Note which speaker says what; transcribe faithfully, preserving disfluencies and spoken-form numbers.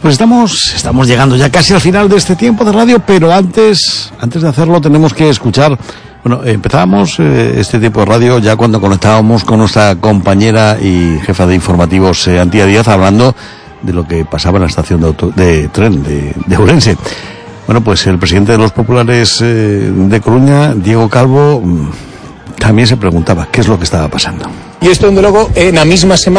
Speaker 1: Pues estamos, estamos llegando ya casi al final de este tiempo de radio, pero antes, antes de hacerlo tenemos que escuchar. Bueno, empezábamos eh, este tiempo de radio ya cuando conectábamos con nuestra compañera y jefa de informativos, eh, Antía Díaz, hablando de lo que pasaba en la estación de, auto, de tren de, de Ourense. Bueno, pues el presidente de los populares eh, de Coruña, Diego Calvo, también se preguntaba qué es lo que estaba pasando.
Speaker 2: Y esto, desde luego, en la misma semana